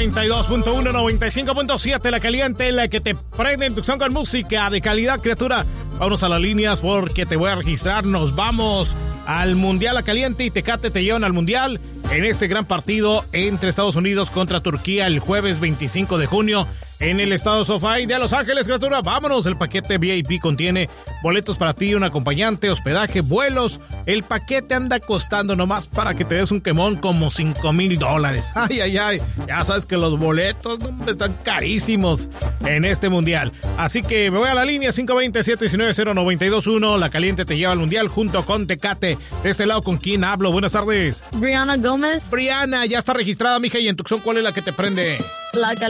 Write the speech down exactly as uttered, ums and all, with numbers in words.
noventa y dos punto uno, noventa y cinco punto siete, La Caliente, la que te prende en Tucson con música de calidad, criatura. Vámonos a las líneas porque te voy a registrar. Nos vamos al Mundial La Caliente y Tecate te llevan al Mundial en este gran partido entre Estados Unidos contra Turquía el jueves veinticinco de junio en el Estadio SoFi de Los Ángeles, criatura. Vámonos, el paquete V I P contiene boletos para ti, un acompañante, hospedaje, vuelos. El paquete anda costando nomás para que te des un quemón como cinco mil dólares. Ay, ay, ay. Ya sabes que los boletos no, están carísimos en este mundial. Así que me voy a la línea cinco dos cero, siete uno nueve, cero nueve dos uno. La Caliente te lleva al mundial junto con Tecate. De este lado, ¿con quién hablo? Buenas tardes. Brianna Gómez. Brianna, ya está registrada, mija. Y en Tucson, ¿cuál es la que te prende? La